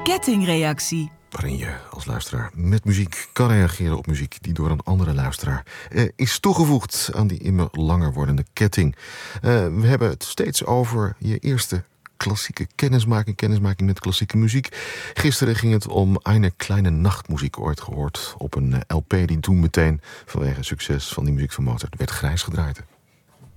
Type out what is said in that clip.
kettingreactie. Waarin je als luisteraar met muziek kan reageren op muziek die door een andere luisteraar is toegevoegd aan die immer langer wordende ketting. We hebben het steeds over je eerste klassieke kennismaking met klassieke muziek. Gisteren ging het om Eine kleine Nachtmuziek, ooit gehoord op een LP die toen meteen vanwege het succes van die muziek van Mozart werd grijs gedraaid.